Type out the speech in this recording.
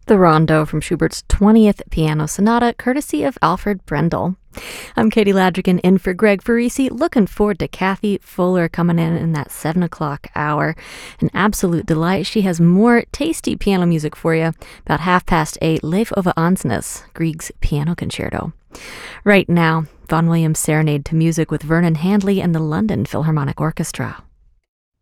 The Rondo from Schubert's 20th Piano Sonata, courtesy of Alfred Brendel. I'm Katie Ladrigan in for Greg Farisi. Looking forward to Kathy Fuller coming in that 7 o'clock hour. An absolute delight. She has more tasty piano music for you. About 8:30, Leif Ove Ansnes, Grieg's Piano Concerto. Right now, Vaughan Williams Serenade to music with Vernon Handley and the London Philharmonic Orchestra.